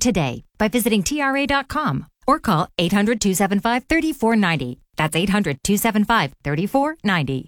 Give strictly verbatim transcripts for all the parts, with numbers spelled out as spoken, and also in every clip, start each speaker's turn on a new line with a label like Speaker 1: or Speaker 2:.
Speaker 1: today by visiting T R A dot com or call eight hundred, two seven five, three four nine zero. That's eight hundred, two seven five, three four nine zero.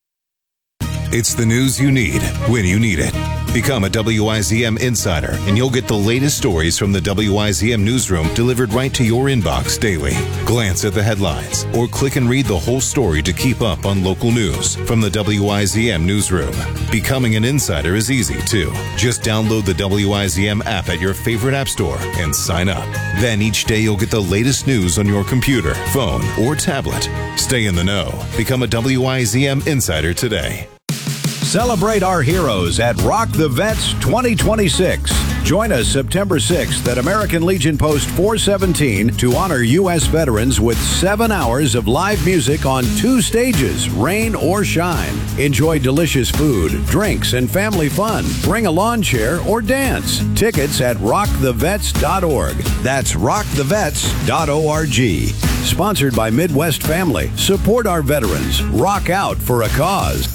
Speaker 2: It's the news you need when you need it. Become a W I Z M insider, and you'll get the latest stories from the W I Z M newsroom delivered right to your inbox daily. Glance at the headlines or click and read the whole story to keep up on local news from the W I Z M newsroom. Becoming an insider is easy, too. Just download the W I Z M app at your favorite app store and sign up. Then each day you'll get the latest news on your computer, phone, or tablet. Stay in the know. Become a W I Z M insider today.
Speaker 3: Celebrate our heroes at Rock the Vets twenty twenty-six. Join us September sixth at American Legion Post four seventeen to honor U S veterans with seven hours of live music on two stages, rain or shine. Enjoy delicious food, drinks, and family fun. Bring a lawn chair or dance. Tickets at rock the vets dot org. That's rock the vets dot org. Sponsored by Midwest Family. Support our veterans. Rock out for a cause.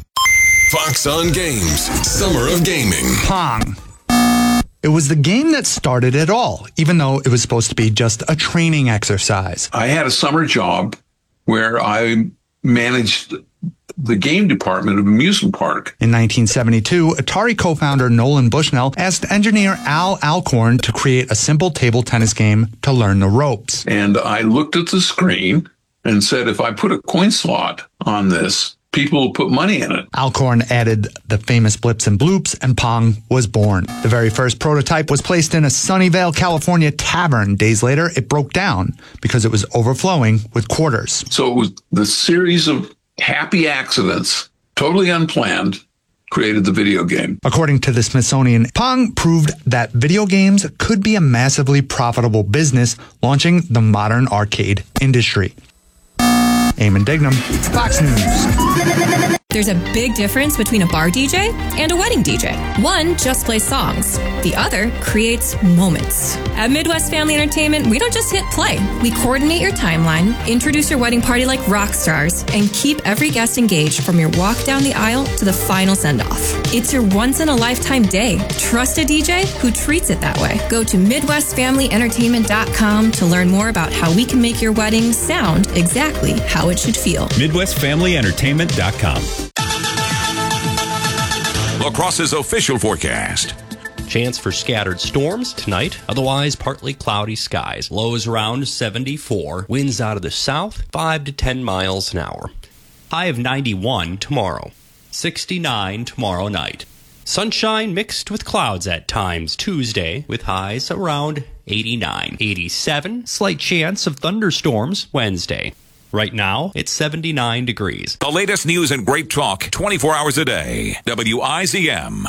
Speaker 4: Fox on Games, Summer of Gaming.
Speaker 5: Pong. It was the game that started it all, even though it was supposed to be just a training exercise.
Speaker 6: I had a summer job where I managed the game department of an amusement park.
Speaker 5: In nineteen seventy-two, Atari co-founder Nolan Bushnell asked engineer Al Alcorn to create a simple table tennis game to learn the ropes.
Speaker 6: And I looked at the screen and said, if I put a coin slot on this, people will put money in it.
Speaker 5: Alcorn added the famous blips and bloops, and Pong was born. The very first prototype was placed in a Sunnyvale, California tavern. Days later, it broke down because it was overflowing with quarters.
Speaker 6: So it was the series of happy accidents, totally unplanned, created the video game.
Speaker 5: According to the Smithsonian, Pong proved that video games could be a massively profitable business, launching the modern arcade industry. Eamon Dignam, Fox News.
Speaker 7: There's a big difference between a bar D J and a wedding D J. One just plays songs. The other creates moments. At Midwest Family Entertainment, we don't just hit play. We coordinate your timeline, introduce your wedding party like rock stars, and keep every guest engaged from your walk down the aisle to the final send-off. It's your once-in-a-lifetime day. Trust a D J who treats it that way. Go to midwest family entertainment dot com to learn more about how we can make your wedding sound exactly how it should feel.
Speaker 8: midwest family entertainment dot com.
Speaker 4: La Crosse's official forecast.
Speaker 9: Chance for scattered storms tonight, otherwise partly cloudy skies. Lows around seventy-four. Winds out of the south, five to ten miles an hour. High of ninety-one tomorrow. sixty-nine tomorrow night. Sunshine mixed with clouds at times Tuesday, with highs around eighty-nine. eighty-seven, slight chance of thunderstorms Wednesday. Right now, it's seventy-nine degrees.
Speaker 4: The latest news and great talk twenty-four hours a day. W I Z M.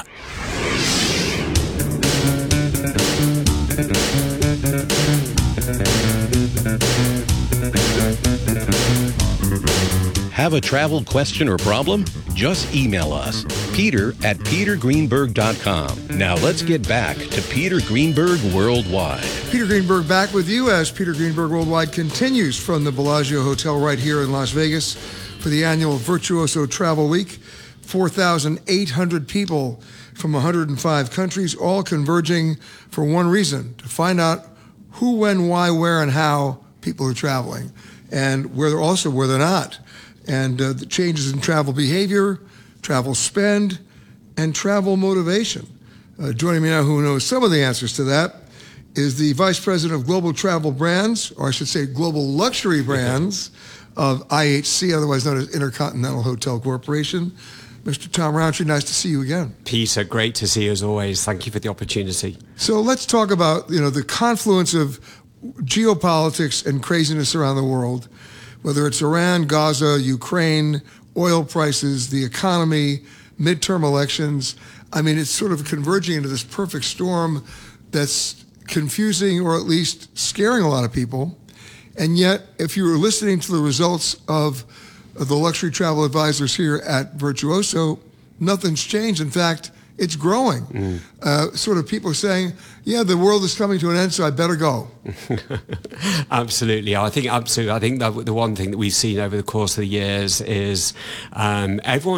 Speaker 10: Have a travel question or problem? Just email us, Peter at peter greenberg dot com. Now let's get back to Peter Greenberg Worldwide.
Speaker 11: Peter Greenberg back with you as Peter Greenberg Worldwide continues from the Bellagio Hotel right here in Las Vegas for the annual Virtuoso Travel Week. four thousand eight hundred people from one hundred five countries, all converging for one reason, to find out who, when, why, where, and how people are traveling, and where they're also where they're not. And uh, the changes in travel behavior, travel spend, and travel motivation. Uh, joining me now, who knows some of the answers to that, is the Vice President of Global Travel Brands, or I should say Global Luxury Brands of I H C, otherwise known as Intercontinental Hotel Corporation. Mister Tom Rountree, nice to see you again.
Speaker 12: Peter, great to see you as always. Thank you for the opportunity.
Speaker 11: So let's talk about, you know, the confluence of geopolitics and craziness around the world, whether it's Iran, Gaza, Ukraine, oil prices, the economy, midterm elections. I mean, it's sort of converging into this perfect storm that's confusing or at least scaring a lot of people. And yet, if you were listening to the results of the luxury travel advisors here at Virtuoso, nothing's changed. In fact, it's growing. Mm. Uh, sort of people saying, yeah, the world is coming to an end, so I better go.
Speaker 12: Absolutely. I think absolutely. I think that the one thing that we've seen over the course of the years is um, everyone's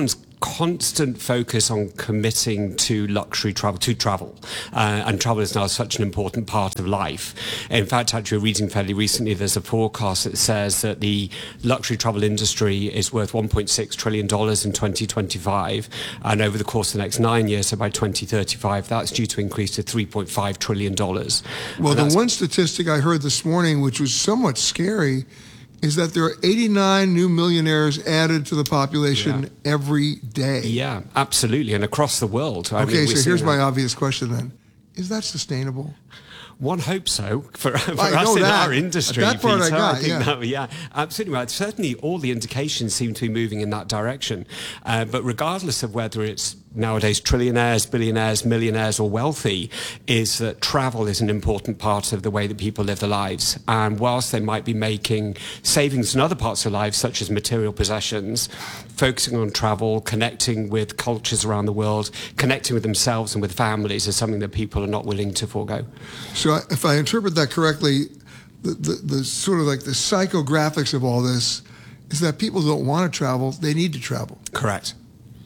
Speaker 12: constant focus on committing to luxury travel, to travel. Uh, and travel is now such an important part of life. In fact, actually, reading fairly recently, there's a forecast that says that the luxury travel industry is worth one point six trillion dollars in twenty twenty-five. And over the course of the next nine years, so by twenty thirty-five, that's due to increase to three point five trillion dollars.
Speaker 11: Well, the one statistic I heard this morning, which was somewhat scary, is that there are eighty-nine new millionaires added to the population yeah. every day.
Speaker 12: Yeah, absolutely, and across the world. I
Speaker 11: okay,
Speaker 12: mean,
Speaker 11: so here's
Speaker 12: that.
Speaker 11: my obvious question then. Is that sustainable?
Speaker 12: One hopes so for, for
Speaker 11: I
Speaker 12: us in
Speaker 11: that.
Speaker 12: our industry.
Speaker 11: That part
Speaker 12: Peter,
Speaker 11: I got,
Speaker 12: I think
Speaker 11: yeah.
Speaker 12: That, yeah, absolutely right. Certainly, all the indications seem to be moving in that direction. Uh, but regardless of whether it's nowadays trillionaires, billionaires, millionaires, or wealthy, is that travel is an important part of the way that people live their lives. And whilst they might be making savings in other parts of their lives, such as material possessions, focusing on travel, connecting with cultures around the world, connecting with themselves and with families is something that people are not willing to forego.
Speaker 11: So if I interpret that correctly, the, the, the sort of like the psychographics of all this is that people don't want to travel, they need to travel.
Speaker 12: Correct.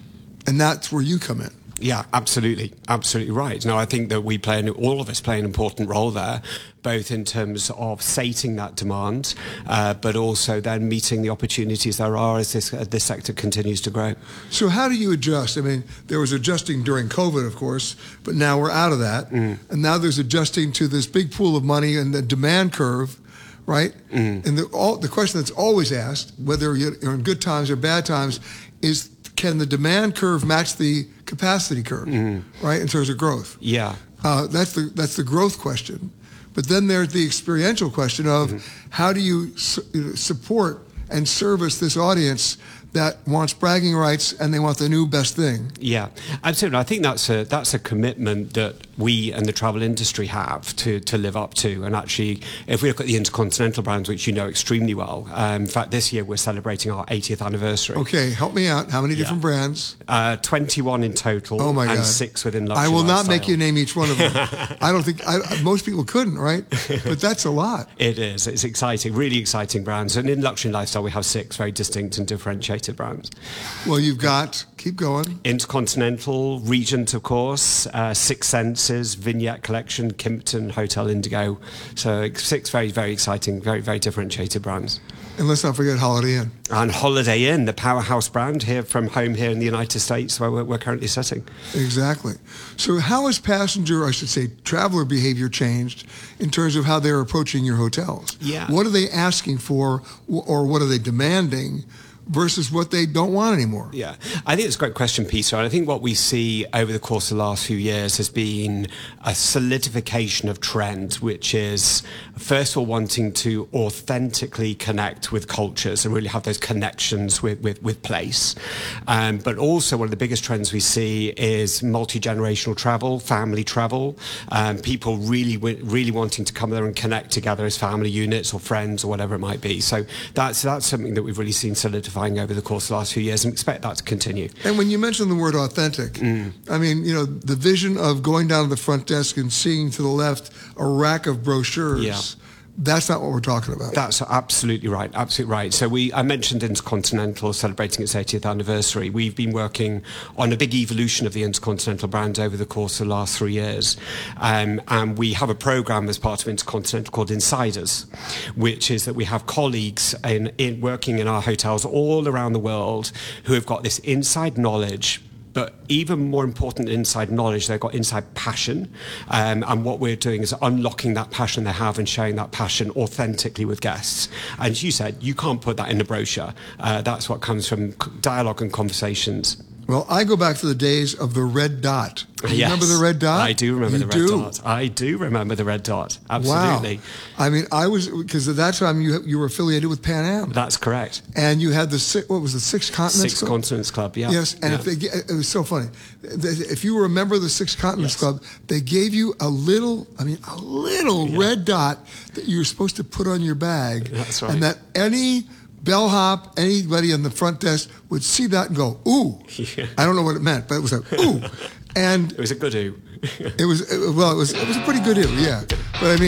Speaker 11: And that's where you come in.
Speaker 12: Yeah, absolutely. Absolutely right. Now, I think that we play, an, all of us play an important role there, both in terms of sating that demand, uh, but also then meeting the opportunities there are as this, uh, this sector continues to grow.
Speaker 11: So how do you adjust? I mean, there was adjusting during COVID, of course, but now we're out of that. Mm. And now there's adjusting to this big pool of money and the demand curve, right? Mm. And the, all, the question that's always asked, whether you're in good times or bad times, is can the demand curve match the capacity curve, mm. right, in terms of growth?
Speaker 12: Yeah.
Speaker 11: Uh, that's the that's the growth question. But then there's the experiential question of mm-hmm. how do you su- support and service this audience that wants bragging rights and they want the new best thing.
Speaker 12: Yeah, absolutely. I think that's a that's a commitment that we and the travel industry have to, to live up to. And actually, if we look at the Intercontinental brands, which you know extremely well, um, in fact, this year we're celebrating our eightieth anniversary.
Speaker 11: Okay, help me out. How many yeah. different brands?
Speaker 12: Uh, twenty-one in total.
Speaker 11: Oh my
Speaker 12: and
Speaker 11: God.
Speaker 12: six within luxury
Speaker 11: I will
Speaker 12: lifestyle.
Speaker 11: not make you name each one of them. I don't think, I, most people couldn't, right? But that's a lot.
Speaker 12: It is. It's exciting, really exciting brands. And in luxury lifestyle, we have six very distinct and differentiated brands.
Speaker 11: Well, you've got, keep going.
Speaker 12: Intercontinental, Regent, of course, uh, Six Senses, Vignette Collection, Kimpton, Hotel Indigo. So six very, very exciting, very, very differentiated brands.
Speaker 11: And let's not forget Holiday Inn.
Speaker 12: And Holiday Inn, the powerhouse brand here from home here in the United States, where we're, we're currently sitting.
Speaker 11: Exactly. So how has passenger, I should say, traveler behavior changed in terms of how they're approaching your hotels?
Speaker 12: Yeah.
Speaker 11: What are they asking for, or what are they demanding versus what they don't want anymore?
Speaker 12: Yeah, I think it's a great question, Peter. And I think what we see over the course of the last few years has been a solidification of trend, which is first of all wanting to authentically connect with cultures and really have those connections with, with, with place. Um, but also one of the biggest trends we see is multi-generational travel, family travel, um, people really, really wanting to come there and connect together as family units or friends or whatever it might be. So that's, that's something that we've really seen solidify over the course of the last few years and expect that to continue.
Speaker 11: And when you mention the word authentic, mm. I mean, you know, the vision of going down to the front desk and seeing to the left a rack of brochures, yeah. that's not what we're talking about.
Speaker 12: That's absolutely right, absolutely right. So we, I mentioned Intercontinental celebrating its eightieth anniversary. We've been working on a big evolution of the Intercontinental brand over the course of the last three years. Um, and we have a program as part of Intercontinental called Insiders, which is that we have colleagues in, in working in our hotels all around the world who have got this inside knowledge. But even more important than inside knowledge, they've got inside passion. Um, and what we're doing is unlocking that passion they have and sharing that passion authentically with guests. And as you said, you can't put that in a brochure. Uh, that's what comes from dialogue and conversations.
Speaker 11: Well, I go back to the days of the red dot. Do you
Speaker 12: yes,
Speaker 11: remember the red dot?
Speaker 12: I do remember
Speaker 11: you
Speaker 12: the red
Speaker 11: do.
Speaker 12: dot. I do remember the red dot. Absolutely.
Speaker 11: Wow. I mean, I was, because at that time you you were affiliated with Pan Am.
Speaker 12: That's correct.
Speaker 11: And you had the, what was the Six Continents
Speaker 12: Six
Speaker 11: Club?
Speaker 12: Continents Club, yeah.
Speaker 11: Yes, and
Speaker 12: yeah.
Speaker 11: if they, it was so funny. If you were a member of the Six Continents yes. Club, they gave you a little, I mean, a little yeah. red dot that you were supposed to put on your bag.
Speaker 12: That's right.
Speaker 11: And that any bellhop, anybody in the front desk would see that and go, ooh. Yeah. I don't know what it meant, but it was like, ooh. And
Speaker 12: it was a good ooh.
Speaker 11: it was, it, well, it was, it was a pretty good ooh, yeah. But I mean,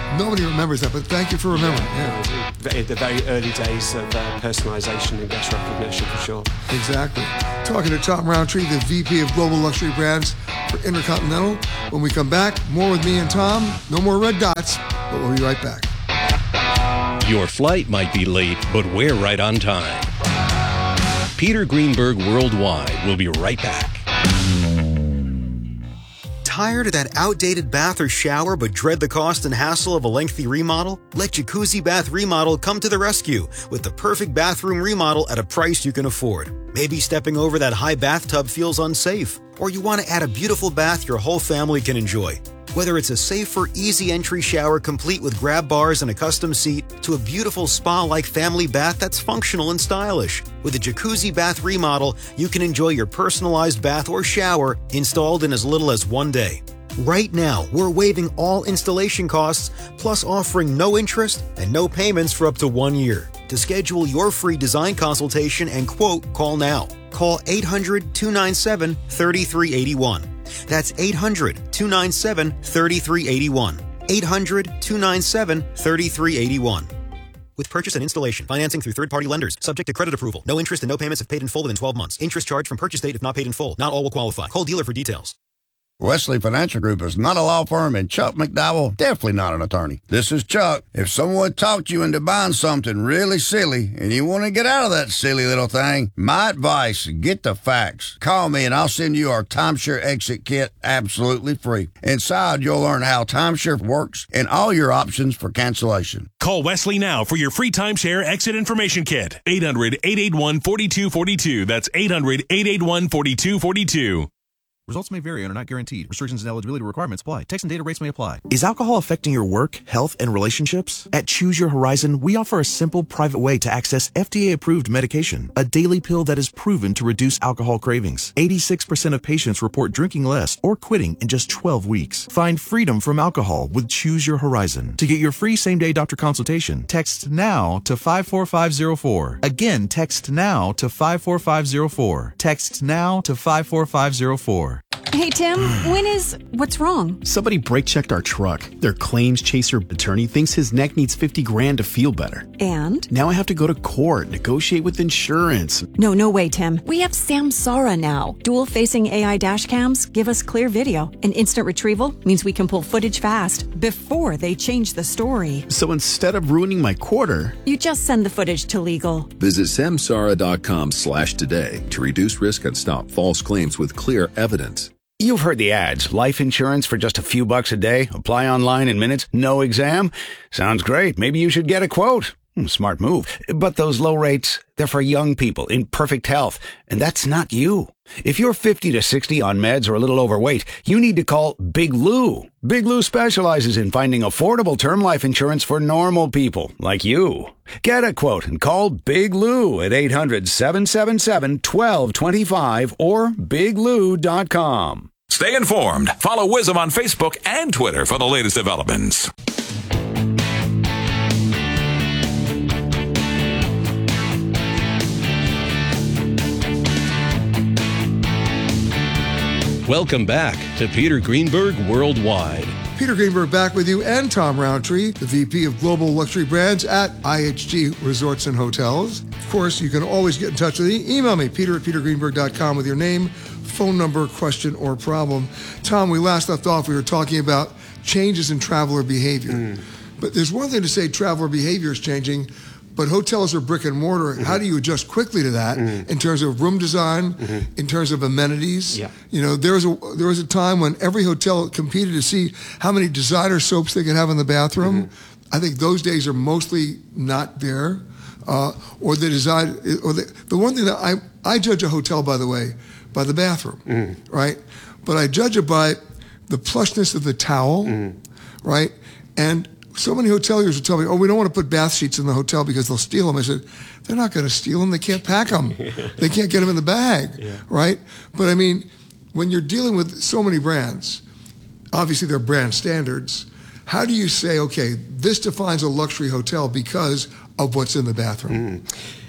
Speaker 11: Nobody remembers that, but thank you for remembering. Yeah.
Speaker 12: The, the very early days of uh, personalization and guest recognition, for sure.
Speaker 11: Exactly. Talking to Tom Roundtree, the V P of Global Luxury Brands for Intercontinental. When we come back, more with me and Tom. No more red dots, but we'll be right back.
Speaker 10: Your flight might be late, but we're right on time. Peter Greenberg Worldwide will be right back.
Speaker 13: Tired of that outdated bath or shower but dread the cost and hassle of a lengthy remodel? Let Jacuzzi Bath Remodel come to the rescue with the perfect bathroom remodel at a price you can afford. Maybe stepping over that high bathtub feels unsafe, or you want to add a beautiful bath your whole family can enjoy. Whether it's a safer, easy entry shower complete with grab bars and a custom seat, to a beautiful spa-like family bath that's functional and stylish. With a Jacuzzi Bath Remodel, you can enjoy your personalized bath or shower installed in as little as one day. Right now, we're waiving all installation costs, plus offering no interest and no payments for up to one year. To schedule your free design consultation and quote, call now. Call eight hundred, two nine seven, three three eight one. That's eight hundred, two nine seven, three three eight one. eight hundred, two nine seven, three three eight one. With purchase and installation, financing through third-party lenders, subject to credit approval. No interest and no payments if paid in full within twelve months. Interest charged from purchase date if not paid in full. Not all will qualify. Call dealer for details.
Speaker 14: Wesley Financial Group is not a law firm, and Chuck McDowell definitely not an attorney. This is Chuck. If someone talked you into buying something really silly and you want to get out of that silly little thing, my advice, get the facts. Call me and I'll send you our timeshare exit kit absolutely free. Inside, you'll learn how timeshare works and all your options for cancellation.
Speaker 15: Call Wesley now for your free timeshare exit information kit. eight hundred, eight eight one, four two four two. That's eight hundred, eight eight one, four two four two.
Speaker 16: Results may vary and are not guaranteed. Restrictions and eligibility requirements apply. Text and data rates may apply.
Speaker 17: Is alcohol affecting your work, health, and relationships? At Choose Your Horizon, we offer a simple, private way to access F D A-approved medication, a daily pill that is proven to reduce alcohol cravings. eighty-six percent of patients report drinking less or quitting in just twelve weeks. Find freedom from alcohol with Choose Your Horizon. To get your free same-day doctor consultation, text NOW to five four five zero four. Again, text NOW to five four five zero four. Text NOW to five four five zero four.
Speaker 18: Hey, Tim, when is... What's wrong?
Speaker 19: Somebody brake-checked our truck. Their claims chaser attorney thinks his neck needs fifty grand to feel better.
Speaker 18: And?
Speaker 19: Now I have to go to court, negotiate with insurance.
Speaker 18: No, no way, Tim. We have Samsara now. Dual-facing A I dash cams give us clear video. And instant retrieval means we can pull footage fast before they change the story.
Speaker 19: So instead of ruining my quarter...
Speaker 18: You just send the footage to legal.
Speaker 20: Visit samsara.com slash today to reduce risk and stop false claims with clear evidence.
Speaker 3: You've heard the ads. Life insurance for just a few bucks a day. Apply online in minutes. No exam. Sounds great. Maybe you should get a quote. Smart move. But those low rates, they're for young people in perfect health. And that's not you. If you're fifty to sixty on meds or a little overweight, you need to call Big Lou. Big Lou specializes in finding affordable term life insurance for normal people like you. Get a quote and call Big Lou at eight hundred, seven seven seven, one two two five or big lou dot com.
Speaker 4: Stay informed. Follow Wisdom on Facebook and Twitter for the latest developments.
Speaker 10: Welcome back to Peter Greenberg Worldwide.
Speaker 11: Peter Greenberg back with you and Tom Roundtree, the V P of Global Luxury Brands at I H G Resorts and Hotels. Of course, you can always get in touch with me. Email me, peter at peter greenberg dot com with your name, phone number, question, or problem. Tom, we last left off, we were talking about changes in traveler behavior. Mm. But there's one thing to say traveler behavior is changing, but hotels are brick and mortar. Mm-hmm. How do you adjust quickly to that mm-hmm. in terms of room design, mm-hmm. in terms of amenities? Yeah. You know, there was a there was a time when every hotel competed to see how many designer soaps they could have in the bathroom. Mm-hmm. I think those days are mostly not there. Uh, or the design, or the, the one thing that I, I judge a hotel, by the way, by the bathroom, mm-hmm. right? But I judge it by the plushness of the towel, mm-hmm. right? And so many hoteliers will tell me, oh, we don't want to put bath sheets in the hotel because they'll steal them. I said, they're not going to steal them. They can't pack them. They can't get them in the bag, yeah. right? But I mean, when you're dealing with so many brands, obviously they're brand standards. How do you say, okay, this defines a luxury hotel because of what's in the bathroom?
Speaker 12: Mm.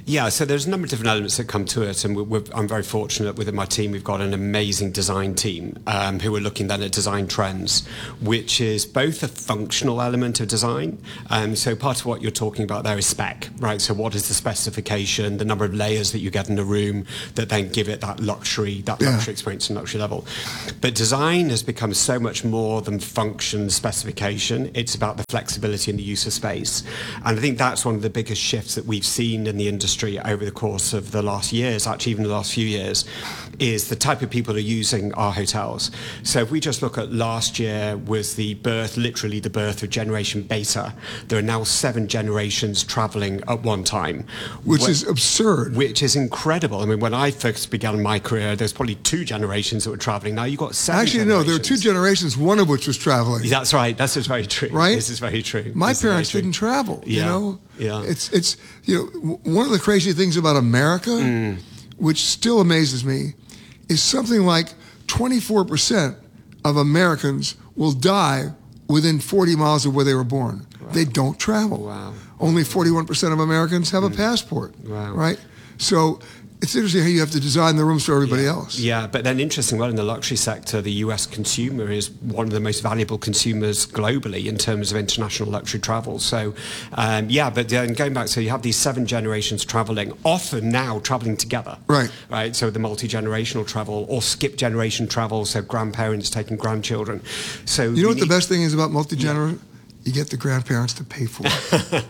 Speaker 12: Yeah, so there's a number of different elements that come to it, and we're, we're, I'm very fortunate within my team. We've got an amazing design team um, who are looking then at design trends, which is both a functional element of design. Um, so part of what you're talking about there is spec, right? So what is the specification, the number of layers that you get in a room that then give it that luxury, that
Speaker 11: Yeah.
Speaker 12: luxury experience and luxury level. But design has become so much more than function specification. It's about the flexibility and the use of space. And I think that's one of the biggest shifts that we've seen in the industry over the course of the last years, actually even the last few years, is the type of people who are using our hotels. So if we just look at last year was the birth, literally the birth of Generation Beta. There are now seven generations traveling at one time.
Speaker 11: Which
Speaker 12: When-
Speaker 11: is absurd.
Speaker 12: Which is incredible. I mean, when I first began my career, there's probably two generations that were traveling. Now you've got seven
Speaker 11: Actually, no, there were two
Speaker 12: generations.
Speaker 11: generations, one of which was traveling.
Speaker 12: That's right. That's just very true.
Speaker 11: Right?
Speaker 12: This is very true.
Speaker 11: My
Speaker 12: This is very
Speaker 11: parents
Speaker 12: true.
Speaker 11: didn't travel, you
Speaker 12: Yeah.
Speaker 11: know?
Speaker 12: Yeah.
Speaker 11: It's, it's, you know, w- one of the crazy things about America,
Speaker 12: Mm.
Speaker 11: which still amazes me, is something like twenty-four percent of Americans will die within forty miles of where they were born. They don't travel.
Speaker 12: Wow.
Speaker 11: Only forty-one percent of Americans have a passport.
Speaker 12: Wow.
Speaker 11: Right? So it's interesting how you have to design the rooms for everybody else.
Speaker 12: Yeah, but then interesting, well, in the luxury sector, the U S consumer is one of the most valuable consumers globally in terms of international luxury travel. So, um, yeah, but then going back, so you have these seven generations traveling, often now traveling together.
Speaker 11: Right.
Speaker 12: Right, so the multi-generational travel or skip generation travel, so grandparents taking grandchildren. So
Speaker 11: You know what the best thing is about multi-generational? You get the grandparents to pay for it.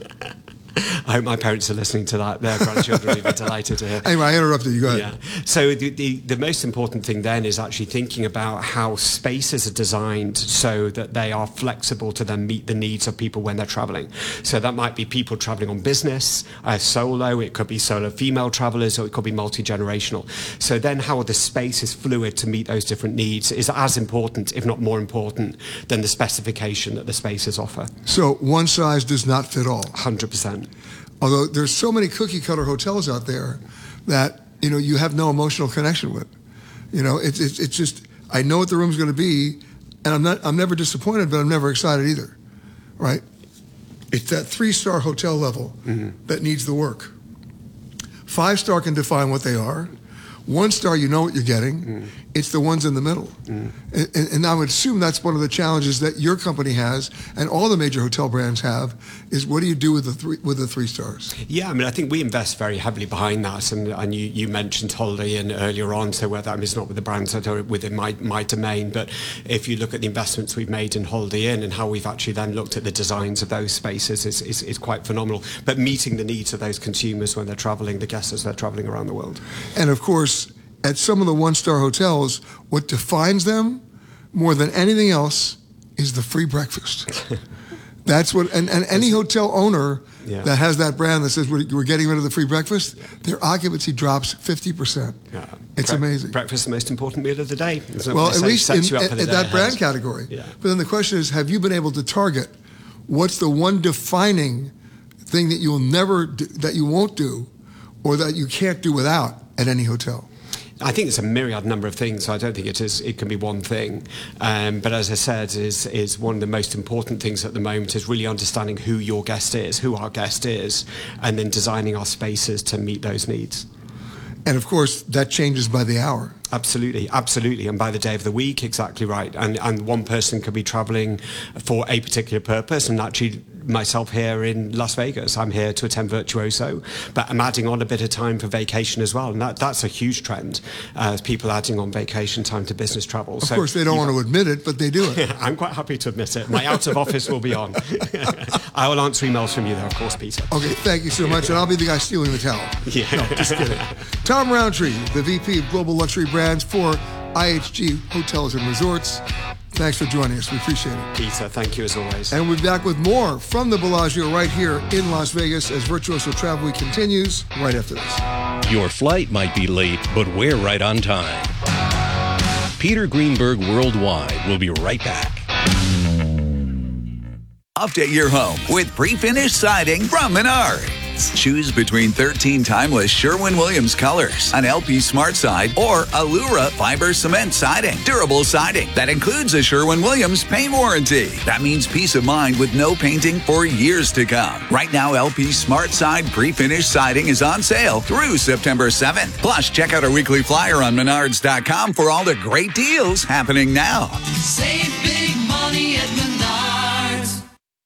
Speaker 12: I hope my parents are listening to that. Their grandchildren will be delighted to hear.
Speaker 11: Anyway, I interrupted you. Go ahead.
Speaker 12: Yeah. So the, the, the most important thing then is actually thinking about how spaces are designed so that they are flexible to then meet the needs of people when they're traveling. So that might be people traveling on business, uh, solo, it could be solo female travelers, or it could be multi-generational. So then how the space is fluid to meet those different needs is as important, if not more important, than the specification that the spaces offer.
Speaker 11: So one size does not fit all.
Speaker 12: one hundred percent.
Speaker 11: Although there's so many cookie cutter hotels out there that, you know, you have no emotional connection with. You know, it's it's, it's just, I know what the room's going to be, and I'm not I'm never disappointed, but I'm never excited either. Right? It's that three-star hotel level
Speaker 12: Mm-hmm.
Speaker 11: that needs the work. Five-star can define what they are. One star, you know what you're getting.
Speaker 12: Mm.
Speaker 11: It's the ones in the middle.
Speaker 12: Mm.
Speaker 11: And, and, and I would assume that's one of the challenges that your company has and all the major hotel brands have is what do you do with the three, with the three stars?
Speaker 12: Yeah, I mean, I think we invest very heavily behind that. And, and you, you mentioned Holiday Inn earlier on, so whether I mean, it's not with the brands that are within my, my domain, but if you look at the investments we've made in Holiday Inn and how we've actually then looked at the designs of those spaces is, is, is quite phenomenal. But meeting the needs of those consumers when they're traveling, the guests as they're traveling around the world.
Speaker 11: And of course, at some of the one-star hotels, what defines them more than anything else is the free breakfast. That's what, and, and any hotel owner
Speaker 12: Yeah.
Speaker 11: that has that brand that says we're, we're getting rid of the free breakfast, their occupancy drops fifty percent.
Speaker 12: Yeah.
Speaker 11: It's
Speaker 12: Bre-
Speaker 11: amazing.
Speaker 12: Breakfast is the most important meal of the day. Isn't it?
Speaker 11: Well,
Speaker 12: What they
Speaker 11: at
Speaker 12: say,
Speaker 11: least
Speaker 12: sets
Speaker 11: in,
Speaker 12: you up
Speaker 11: at,
Speaker 12: for the
Speaker 11: at
Speaker 12: day
Speaker 11: that
Speaker 12: ahead.
Speaker 11: brand category.
Speaker 12: Yeah.
Speaker 11: But then the question is, have you been able to target what's the one defining thing that you'll never, do, that you won't do, or that you can't do without at any hotel?
Speaker 12: I think it's a myriad number of things. So I don't think it is. It can be one thing, um, but as I said, is is one of the most important things at the moment is really understanding who your guest is, who our guest is, and then designing our spaces to meet those needs.
Speaker 11: And of course, that changes by the hour.
Speaker 12: Absolutely, absolutely. And by the day of the week, exactly right. And and one person could be traveling for a particular purpose. And actually, myself here in Las Vegas, I'm here to attend Virtuoso, but I'm adding on a bit of time for vacation as well. And that, that's a huge trend, uh, people adding on vacation time to business travel.
Speaker 11: Of course, they don't want to admit it, but they do it.
Speaker 12: I'm quite happy to admit it. My out of office will be on. I will answer emails from you there, of course, Peter.
Speaker 11: Okay, thank you so much. And I'll be the guy stealing the towel.
Speaker 12: Yeah.
Speaker 11: No, just kidding. Tom Roundtree, the V P of Global Luxury Brands for I H G Hotels and Resorts. Thanks for joining us. We appreciate it.
Speaker 12: Peter, thank you as always.
Speaker 11: And we'll be back with more from the Bellagio right here in Las Vegas as Virtuoso Travel Week continues right after this.
Speaker 10: Your flight might be late, but we're right on time. Peter Greenberg Worldwide will be right back.
Speaker 21: Update your home with pre-finished siding from Menard. events. Choose between thirteen timeless Sherwin-Williams colors, an L P Smart Side, or Allura fiber cement siding. Durable siding that includes a Sherwin-Williams paint warranty. That means peace of mind with no painting for years to come. Right now, L P Smart Side pre-finished siding is on sale through September seventh. Plus, check out our weekly flyer on Menards dot com for all the great deals happening now.
Speaker 22: Save big money at Menards.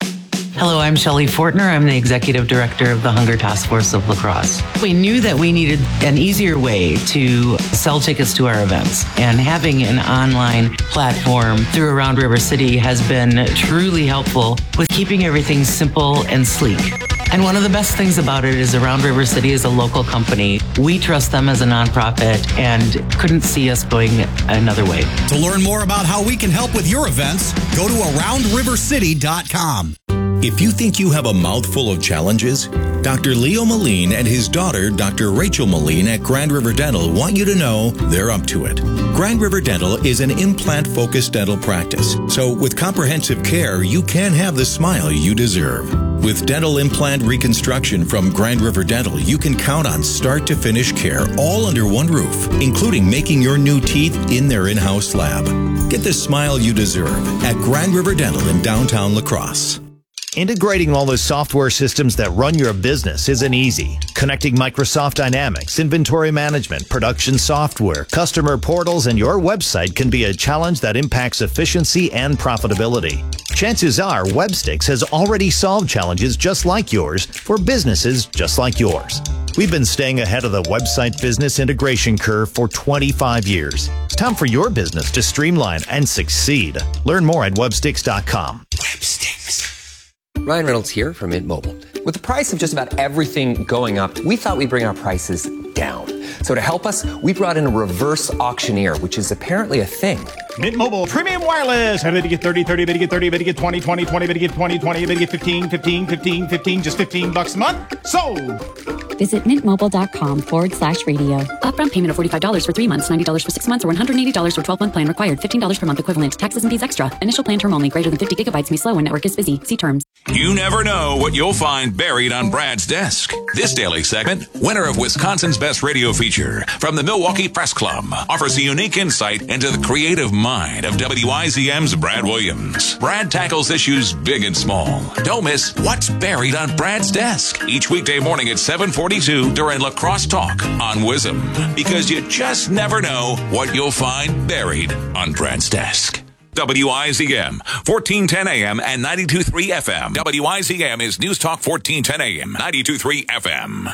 Speaker 23: Hello, I'm Shelley Fortner. I'm the Executive Director of the Hunger Task Force of La Crosse. We knew that we needed an easier way to sell tickets to our events, and having an online platform through Around River City has been truly helpful with keeping everything simple and sleek. And one of the best things about it is Around River City is a local company. We trust them as a nonprofit and couldn't see us going another way.
Speaker 24: To learn more about how we can help with your events, go to around river city dot com.
Speaker 25: If you think you have a mouthful of challenges, Doctor Leo Moline and his daughter, Doctor Rachel Moline at Grand River Dental want you to know they're up to it. Grand River Dental is an implant-focused dental practice, so with comprehensive care, you can have the smile you deserve. With dental implant reconstruction from Grand River Dental, you can count on start-to-finish care all under one roof, including making your new teeth in their in-house lab. Get the smile you deserve at Grand River Dental in downtown La Crosse.
Speaker 26: Integrating all the software systems that run your business isn't easy. Connecting Microsoft Dynamics, inventory management, production software, customer portals, and your website can be a challenge that impacts efficiency and profitability. Chances are Webstix has already solved challenges just like yours for businesses just like yours. We've been staying ahead of the website business integration curve for twenty-five years. It's time for your business to streamline and succeed. Learn more at webstix dot com.
Speaker 27: Webstix. Ryan Reynolds here from Mint Mobile. With the price of just about everything going up, we thought we'd bring our prices down. So to help us, we brought in a reverse auctioneer, which is apparently a thing.
Speaker 28: Mint Mobile Premium Wireless. How did you get thirty, thirty, did you get thirty, did you get twenty, twenty, twenty, did you get twenty, twenty, did you get fifteen, fifteen, fifteen, fifteen, just fifteen bucks a month? Sold!
Speaker 29: Visit mintmobile.com forward slash radio. Upfront payment of forty-five dollars for three months, ninety dollars for six months, or one hundred eighty dollars for twelve-month plan required. fifteen dollars per month equivalent. Taxes and fees extra. Initial plan term only. Greater than fifty gigabytes may slow when network is busy. See terms.
Speaker 4: You never know what you'll find buried on Brad's desk. This daily segment, winner of Wisconsin's Best Radio Feature from the Milwaukee Press Club, offers a unique insight into the creative mind of W I Z M's Brad Williams. Brad tackles issues big and small. Don't miss What's Buried on Brad's Desk each weekday morning at seven forty-two during La Crosse Talk on WIZM, because you just never know what you'll find buried on Brad's desk. W I Z M, fourteen ten A M and ninety-two point three F M. W I Z M is News Talk fourteen ten A M, ninety-two point three F M.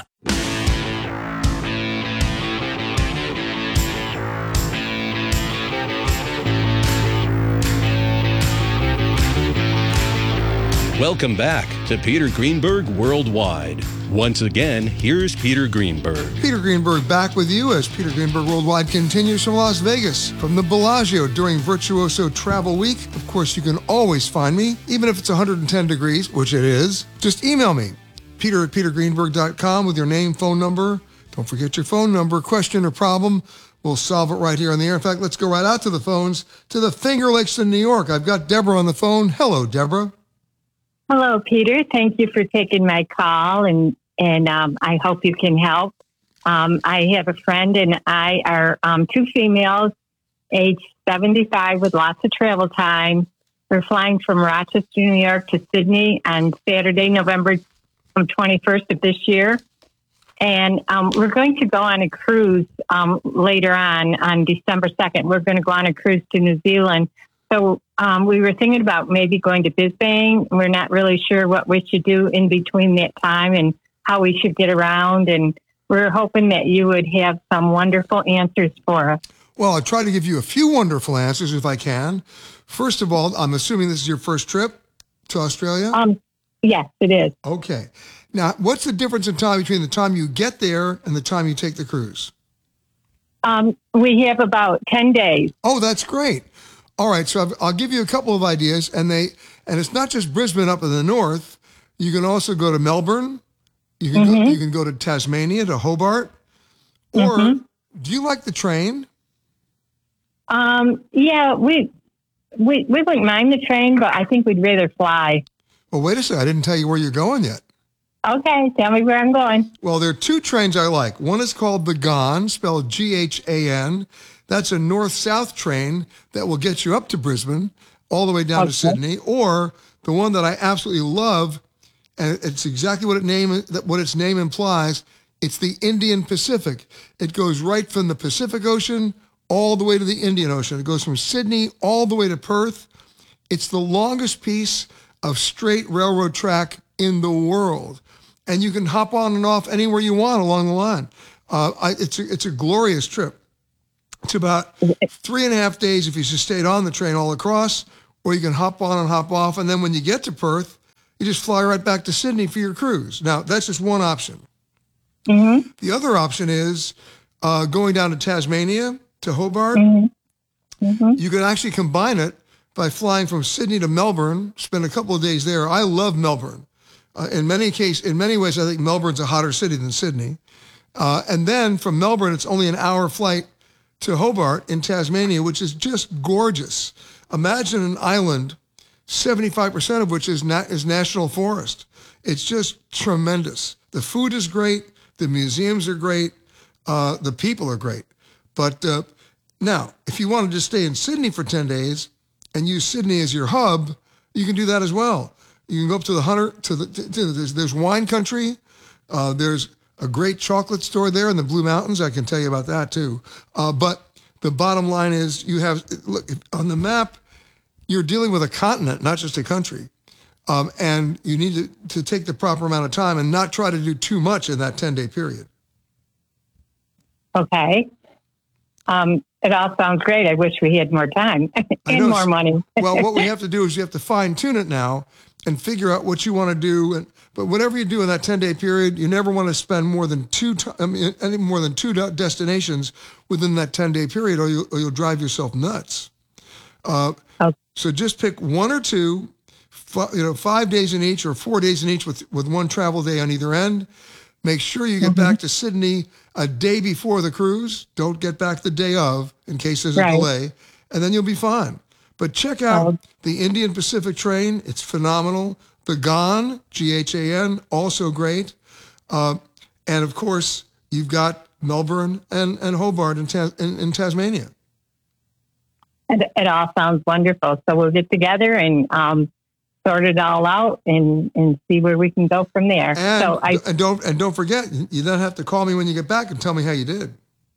Speaker 10: Welcome back to Peter Greenberg Worldwide. Once again, here's Peter Greenberg.
Speaker 11: Peter Greenberg back with you as Peter Greenberg Worldwide continues from Las Vegas, from the Bellagio during Virtuoso Travel Week. Of course, you can always find me, even if it's one hundred ten degrees, which it is. Just email me, peter at peter greenberg dot com with your name, phone number. Don't forget your phone number, question or problem. We'll solve it right here on the air. In fact, let's go right out to the phones, to the Finger Lakes in New York. I've got Deborah on the phone. Hello, Deborah.
Speaker 30: Hello, Peter. Thank you for taking my call, and and um, I hope you can help. Um, I have a friend, and I are um, two females, age seventy-five, with lots of travel time. We're flying from Rochester, New York, to Sydney on Saturday, November twenty-first of this year, and um, we're going to go on a cruise um, later on on December second. We're going to go on a cruise to New Zealand. So um, we were thinking about maybe going to Bisbane. We're not really sure what we should do in between that time and how we should get around. And we're hoping that you would have some wonderful answers for us.
Speaker 11: Well, I'll try to give you a few wonderful answers if I can. First of all, I'm assuming this is your first trip to Australia?
Speaker 30: Um, yes, it is.
Speaker 11: Okay. Now, what's the difference in time between the time you get there and the time you take the cruise?
Speaker 30: Um, we have about ten days.
Speaker 11: Oh, that's great. All right, so I've, I'll give you a couple of ideas, and they and it's not just Brisbane up in the north. You can also go to Melbourne. You can mm-hmm. go, you can go to Tasmania, to Hobart. Or mm-hmm. do you like the train?
Speaker 30: Um, yeah, we we we wouldn't mind the train, but I think we'd rather fly.
Speaker 11: Well, wait a second. I didn't tell you where you're going yet.
Speaker 30: Okay, tell me where I'm going.
Speaker 11: Well, there are two trains I like. One is called the Ghan, spelled G H A N. That's a north-south train that will get you up to Brisbane, all the way down
Speaker 30: Okay.
Speaker 11: to Sydney. Or the one that I absolutely love, and it's exactly what it name what its name implies. It's the Indian Pacific. It goes right from the Pacific Ocean all the way to the Indian Ocean. It goes from Sydney all the way to Perth. It's the longest piece of straight railroad track in the world. And you can hop on and off anywhere you want along the line. Uh, I, it's, a, it's a glorious trip. It's about three and a half days if you just stayed on the train all across, or you can hop on and hop off. And then when you get to Perth, you just fly right back to Sydney for your cruise. Now, that's just one option.
Speaker 30: Mm-hmm.
Speaker 11: The other option is uh, going down to Tasmania, to Hobart.
Speaker 30: Mm-hmm. Mm-hmm.
Speaker 11: You can actually combine it by flying from Sydney to Melbourne, spend a couple of days there. I love Melbourne. Uh, in many case, in many ways, I think Melbourne's a hotter city than Sydney. Uh, and then from Melbourne, it's only an hour flight to Hobart in Tasmania, which is just gorgeous. Imagine an island, seventy-five percent of which is na- is national forest. It's just tremendous. The food is great. The museums are great. Uh, the people are great. But uh, now, if you want to just stay in Sydney for ten days and use Sydney as your hub, you can do that as well. You can go up to the Hunter, to the, to, to, there's, there's wine country. Uh, there's a great chocolate store there in the Blue Mountains. I can tell you about that too. Uh, but the bottom line is you have, look, on the map, you're dealing with a continent, not just a country. Um, and you need to, to take the proper amount of time and not try to do too much in that ten-day period.
Speaker 30: Okay. Um, it all sounds great. I wish we had more time and more money.
Speaker 11: Well, what we have to do is you have to fine tune it now and figure out what you want to do. And but whatever you do in that ten-day period, you never want to spend more than two t- I mean, any more than two de- destinations within that ten-day period, or you or you'll drive yourself nuts. Uh,
Speaker 30: okay.
Speaker 11: So just pick one or two, f- you know, five days in each or four days in each with with one travel day on either end. Make sure you get mm-hmm. back to Sydney a day before the cruise. Don't get back the day of in case there's a
Speaker 30: right.
Speaker 11: delay, and then you'll be fine. But check out oh. the Indian Pacific train. It's phenomenal. The Ghan, G H A N, also great. Uh, and of course, you've got Melbourne and, and Hobart in, Tas- in, in Tasmania.
Speaker 30: And it all sounds wonderful. So we'll get together and um, sort it all out and, and see where we can go from there.
Speaker 11: And,
Speaker 30: so I
Speaker 11: and don't and don't forget, you don't have to call me when you get back and tell me how you did.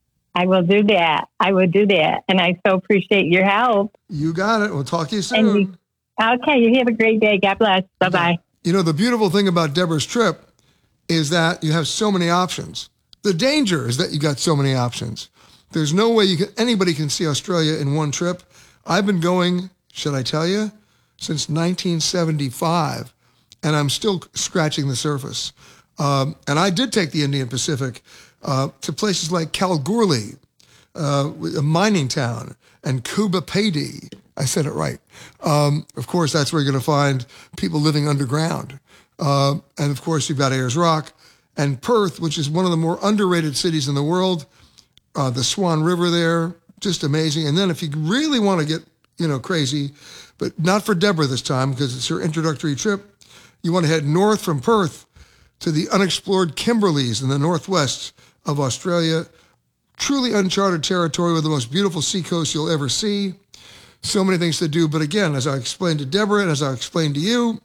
Speaker 30: I will do that. I will do that. And I so appreciate your help.
Speaker 11: You got it. We'll talk to you soon.
Speaker 30: You, okay. You have a great day. God bless. Bye-bye.
Speaker 11: You know, the beautiful thing about Deborah's trip is that you have so many options. The danger is that you got so many options. There's no way you can, anybody can see Australia in one trip. I've been going, should I tell you, since nineteen seventy-five, and I'm still scratching the surface. Um, and I did take the Indian Pacific uh, to places like Kalgoorlie, uh, a mining town, and Kuba Pedy. I said it right. Um, of course, that's where you're going to find people living underground. Uh, and of course, you've got Ayers Rock and Perth, which is one of the more underrated cities in the world. Uh, the Swan River there, just amazing. And then if you really want to get, you know, crazy, but not for Deborah this time because it's her introductory trip, you want to head north from Perth to the unexplored Kimberleys in the northwest of Australia. Truly uncharted territory with the most beautiful seacoast you'll ever see. So many things to do. But again, as I explained to Deborah and as I explained to you,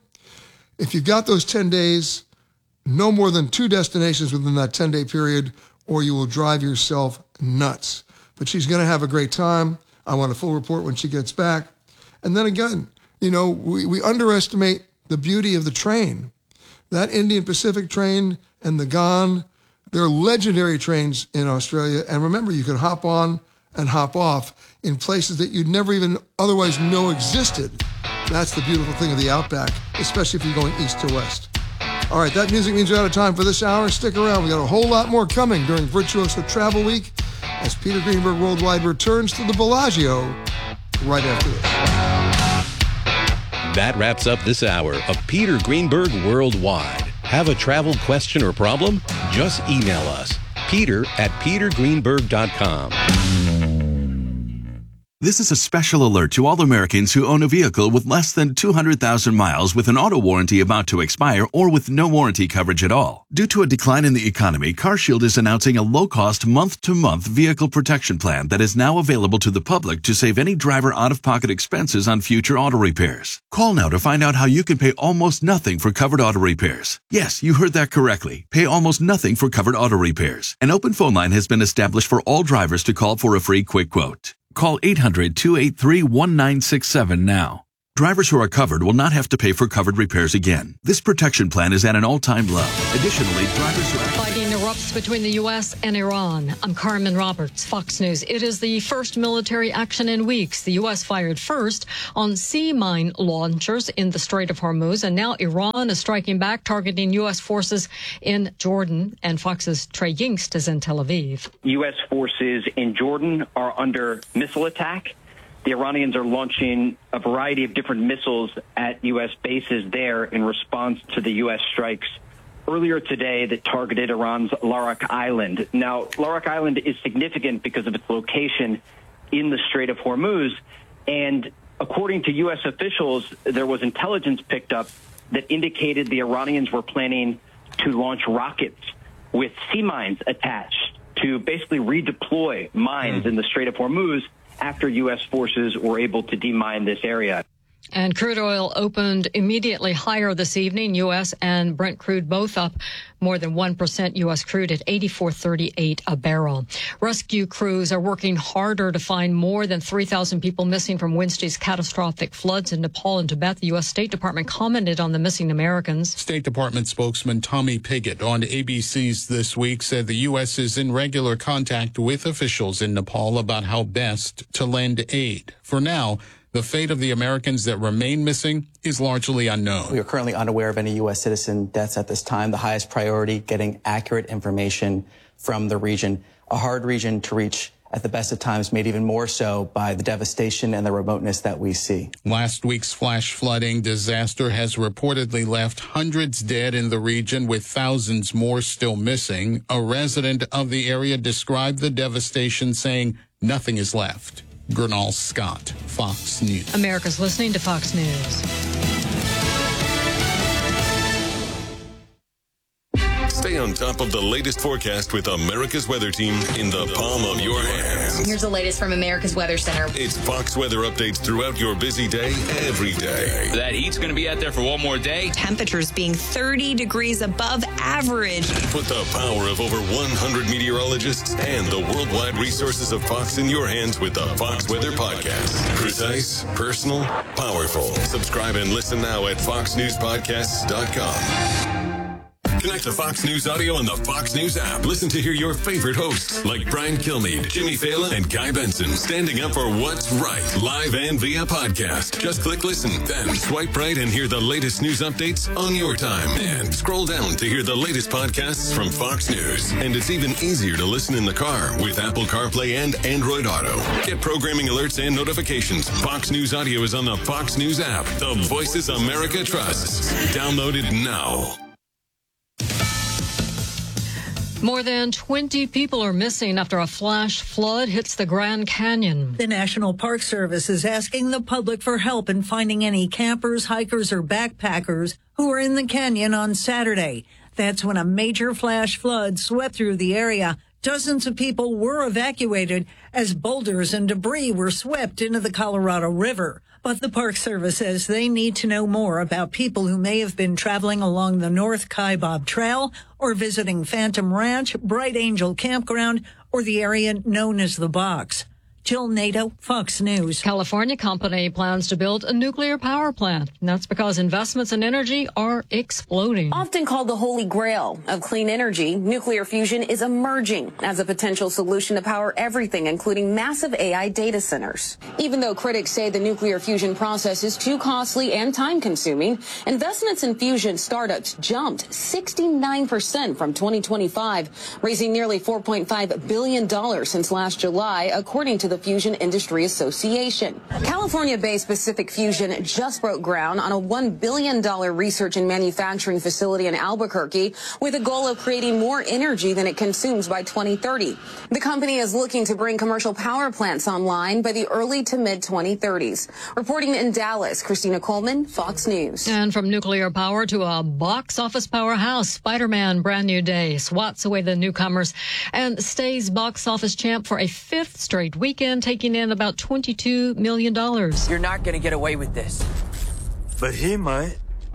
Speaker 11: if you've got those ten days, no more than two destinations within that ten-day period, or you will drive yourself nuts. But she's going to have a great time. I want a full report when she gets back. And then again, you know, we, we underestimate the beauty of the train. That Indian Pacific train and the Ghan, they're legendary trains in Australia. And remember, you can hop on and hop off in places that you'd never even otherwise know existed. That's the beautiful thing of the Outback, especially if you're going east to west. All right, that music means we're out of time for this hour. Stick around. We got a whole lot more coming during Virtuoso Travel Week as Peter Greenberg Worldwide returns to the Bellagio right after this.
Speaker 10: That wraps up this hour of Peter Greenberg Worldwide. Have a travel question or problem? Just email us, peter at peter greenberg dot com.
Speaker 1: This is a special alert to all Americans who own a vehicle with less than two hundred thousand miles with an auto warranty about to expire or with no warranty coverage at all. Due to a decline in the economy, CarShield is announcing a low-cost month-to-month vehicle protection plan that is now available to the public to save any driver out-of-pocket expenses on future auto repairs. Call now to find out how you can pay almost nothing for covered auto repairs. Yes, you heard that correctly. Pay almost nothing for covered auto repairs. An open phone line has been established for all drivers to call for a free quick quote. Call eight hundred, two eight three, one nine six seven now. Drivers who are covered will not have to pay for covered repairs again. This protection plan is at an all-time low. Additionally, drivers who are...
Speaker 2: Fighting erupts between the U S and Iran. I'm Carmen Roberts, Fox News. It is the first military action in weeks. The U S fired first on sea mine launchers in the Strait of Hormuz, and now Iran is striking back, targeting U S forces in Jordan. And Fox's Trey Yingst is in Tel Aviv.
Speaker 5: U S forces in Jordan are under missile attack. The Iranians are launching a variety of different missiles at U S bases there in response to the U S strikes earlier today that targeted Iran's Larak Island. Now, Larak Island is significant because of its location in the Strait of Hormuz. And according to U S officials, there was intelligence picked up that indicated the Iranians were planning to launch rockets with sea mines attached to basically redeploy mines mm. in the Strait of Hormuz after U S forces were able to demine this area.
Speaker 2: And crude oil opened immediately higher this evening. U S and Brent crude both up more than one percent. U S crude at eighty-four thirty-eight a barrel. Rescue crews are working harder to find more than three thousand people missing from Wednesday's catastrophic floods in Nepal and Tibet. The U S State Department commented on the missing Americans.
Speaker 6: State Department spokesman Tommy Pigott on A B C's This Week said the U S is in regular contact with officials in Nepal about how best to lend aid. For now, the fate of the Americans that remain missing is largely unknown.
Speaker 7: We are currently unaware of any U S citizen deaths at this time. The highest priority, getting accurate information from the region, a hard region to reach at the best of times, made even more so by the devastation and the remoteness that we see.
Speaker 6: Last week's flash flooding disaster has reportedly left hundreds dead in the region, with thousands more still missing. A resident of the area described the devastation, saying nothing is left. Gernal Scott, Fox News.
Speaker 2: America's listening to Fox News.
Speaker 8: Stay on top of the latest forecast with America's Weather Team in the palm of your hands.
Speaker 9: Here's the latest from America's Weather Center.
Speaker 8: It's Fox weather updates throughout your busy day, every day.
Speaker 13: That heat's going to be out there for one more day.
Speaker 9: Temperatures being thirty degrees above average.
Speaker 8: Put the power of over one hundred meteorologists and the worldwide resources of Fox in your hands with the Fox Weather Podcast. Precise, personal, powerful. Subscribe and listen now at fox news podcasts dot com. Connect to Fox News Audio on the Fox News app. Listen to hear your favorite hosts like Brian Kilmeade, Jimmy Fallon, and Guy Benson standing up for what's right, live and via podcast. Just click listen, then swipe right and hear the latest news updates on your time. And scroll down to hear the latest podcasts from Fox News. And it's even easier to listen in the car with Apple CarPlay and Android Auto. Get programming alerts and notifications. Fox News Audio is on the Fox News app. The voices America trusts. Download it now.
Speaker 2: More than twenty people are missing after a flash flood hits the Grand Canyon.
Speaker 14: The National Park Service is asking the public for help in finding any campers, hikers, or backpackers who were in the canyon on Saturday. That's when a major flash flood swept through the area. Dozens of people were evacuated as boulders and debris were swept into the Colorado River. But the Park Service says they need to know more about people who may have been traveling along the North Kaibab Trail or visiting Phantom Ranch, Bright Angel Campground, or the area known as The Box. Jill Nato, Fox News.
Speaker 2: California company plans to build a nuclear power plant. And that's because investments in energy are exploding.
Speaker 15: Often called the holy grail of clean energy, nuclear fusion is emerging as a potential solution to power everything, including massive A I data centers. Even though critics say the nuclear fusion process is too costly and time-consuming, investments in fusion startups jumped sixty-nine percent from twenty twenty-five, raising nearly four point five billion dollars since last July, according to the Fusion Industry Association. California-based Pacific Fusion just broke ground on a one billion dollars research and manufacturing facility in Albuquerque with a goal of creating more energy than it consumes by twenty thirty. The company is looking to bring commercial power plants online by the early to mid twenty thirties. Reporting in Dallas, Christina Coleman, Fox News.
Speaker 2: And from nuclear power to a box office powerhouse, Spider-Man Brand New Day swats away the newcomers and stays box office champ for a fifth straight weekend, taking in about twenty-two million dollars.
Speaker 3: You're not going to get away with this.
Speaker 12: But he might.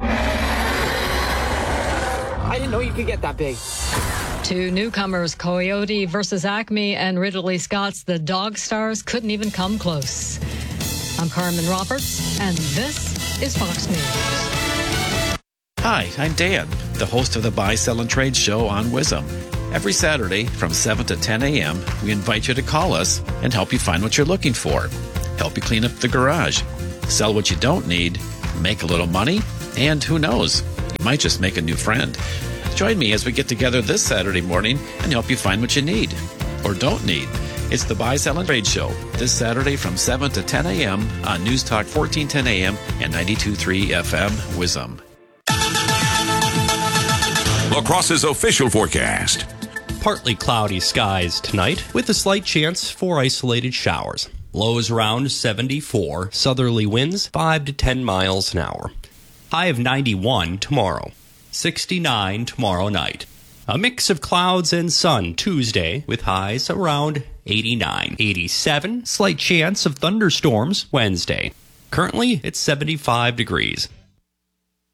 Speaker 3: I didn't know you could get that big.
Speaker 2: Two newcomers, Coyote versus Acme, and Ridley Scott's The Dog Stars couldn't even come close. I'm Carmen Roberts, and this is Fox News.
Speaker 16: Hi, I'm Dan, the host of the Buy, Sell, and Trade show on WIZM. Every Saturday from seven to ten a.m., we invite you to call us and help you find what you're looking for, help you clean up the garage, sell what you don't need, make a little money, and who knows, you might just make a new friend. Join me as we get together this Saturday morning and help you find what you need or don't need. It's the Buy, Sell, and Trade show this Saturday from seven to ten a.m. on News Talk fourteen ten a.m. and ninety-two point three F M WIZM.
Speaker 4: La Crosse's official forecast.
Speaker 17: Partly cloudy skies tonight with a slight chance for isolated showers. Lows around seventy-four, southerly winds five to ten miles an hour. High of ninety-one tomorrow. sixty-nine tomorrow night. A mix of clouds and sun Tuesday with highs around eighty-nine. eighty-seven, slight chance of thunderstorms Wednesday. Currently, it's seventy-five degrees.